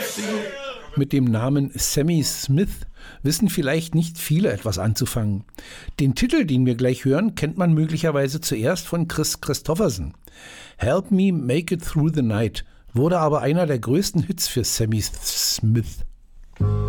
Mit dem Namen Sammy Smith wissen vielleicht nicht viele etwas anzufangen. Den Titel, den wir gleich hören, kennt man möglicherweise zuerst von Kris Kristofferson. Help Me Make It Through the Night wurde aber einer der größten Hits für Sammy Smith.